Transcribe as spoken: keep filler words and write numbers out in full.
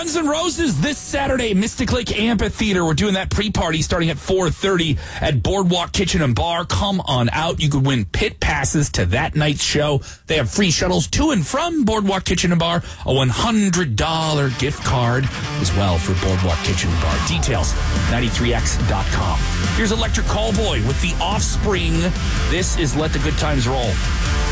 Guns N' Roses this Saturday, Mystic Lake Amphitheater. We're doing that pre-party starting at four thirty at Boardwalk Kitchen and Bar. Come on out. You could win pit passes to that night's show. They have free shuttles to and from Boardwalk Kitchen and Bar, a one hundred dollars gift card as well for Boardwalk Kitchen and Bar. Details, ninety-three X dot com. Here's Electric Callboy with The Offspring. This is Let the Good Times Roll.